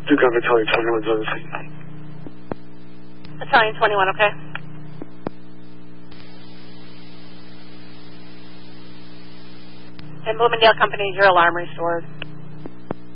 Duke on Italian 21's on the scene. Italian 21, okay. And Bloomingdale Company, your alarm restored.